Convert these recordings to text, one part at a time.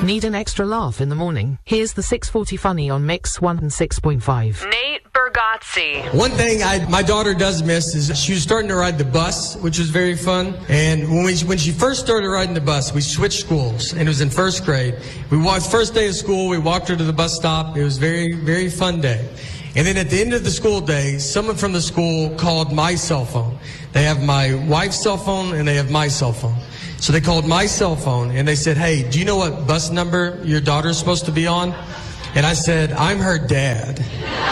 Need an extra laugh in the morning? Here's the 640 Funny on Mix 106.5. Nate Bargatze. One thing my daughter does miss is she was starting to ride the bus, which was very fun. And when she first started riding the bus, we switched schools, and it was in first grade. First day of school, we walked her to the bus stop. It was a very, very fun day. And then at the end of the school day, someone from the school called my cell phone. They have my wife's cell phone, and they have my cell phone. So they called my cell phone, and they said, "Hey, do you know what bus number your daughter's supposed to be on?" And I said, "I'm her dad."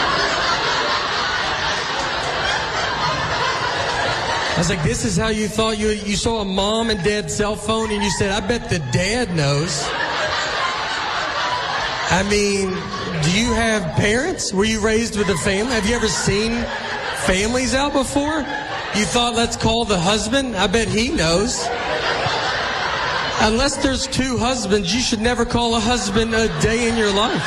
I was like, "This is how you thought you saw a mom and dad cell phone, and you said, I bet the dad knows." I mean, do you have parents? Were you raised with a family? Have you ever seen families out before? You thought, let's call the husband? I bet he knows. Unless there's two husbands, you should never call a husband a day in your life.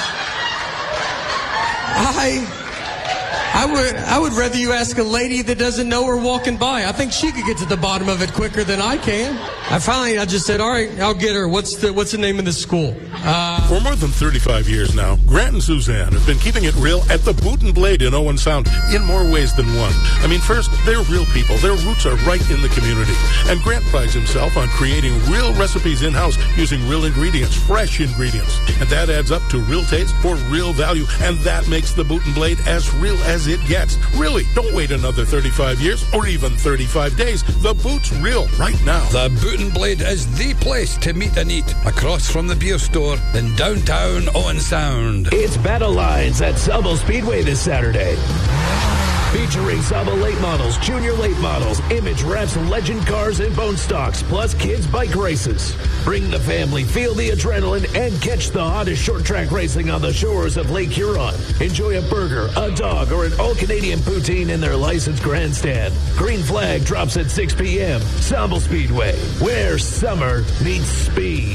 I would rather you ask a lady that doesn't know her walking by. I think she could get to the bottom of it quicker than I can. I just said, all right, I'll get her. What's the name of the school? For more than 35 years now, Grant and Suzanne have been keeping it real at the Boot and Blade in Owen Sound in more ways than one. I mean, first, they're real people. Their roots are right in the community. And Grant prides himself on creating real recipes in-house using real ingredients, fresh ingredients. And that adds up to real taste for real value. And that makes the Boot and Blade as real as it gets. Really, don't wait another 35 years or even 35 days. The Boot's real right now. The Boot and Blade is the place to meet and eat across from the beer store in downtown Owen Sound. It's Battle Lines at Sauble Speedway this Saturday. Featuring Sauble late models, junior late models, image wraps, legend cars, and bone stocks, plus kids' bike races. Bring the family, feel the adrenaline, and catch the hottest short track racing on the shores of Lake Huron. Enjoy a burger, a dog, or an all-Canadian poutine in their licensed grandstand. Green flag drops at 6 p.m. Sauble Speedway, where summer meets speed.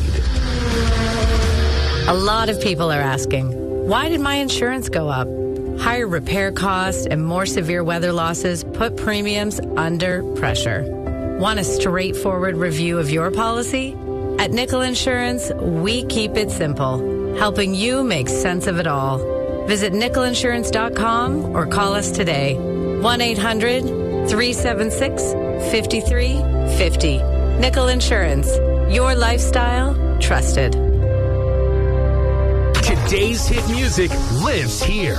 A lot of people are asking, why did my insurance go up? Higher repair costs and more severe weather losses put premiums under pressure. Want a straightforward review of your policy? At Nickel Insurance, we keep it simple, helping you make sense of it all. Visit nickelinsurance.com or call us today. 1-800-376-5350. Nickel Insurance. Your lifestyle, trusted. Today's hit music lives here.